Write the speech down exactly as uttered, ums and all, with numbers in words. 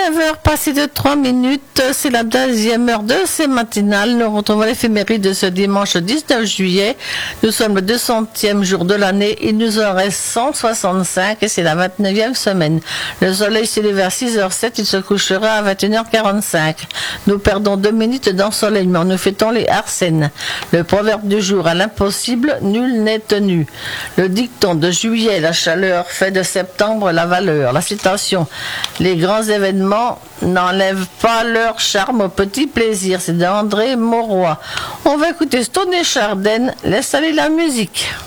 neuf heures passées de trois minutes, c'est la deuxième heure de ces matinales. Nous retrouvons l'éphéméride de ce dimanche dix-neuf juillet. Nous sommes le deux centième jour de l'année. Il nous en reste cent soixante-cinq et c'est la vingt-neuvième semaine. Le soleil s'est levé vers six heures sept, il se couchera à vingt et une heures quarante-cinq. Nous perdons deux minutes d'ensoleillement. Nous fêtons les Arsènes. Le proverbe du jour, à l'impossible, nul n'est tenu. Le dicton de juillet, la chaleur fait de septembre la valeur. La citation, les grands événements n'enlèvent pas leur charme au petit plaisir. C'est d'André Mauroy. On va écouter Stone et Chardin. Laisse aller la musique.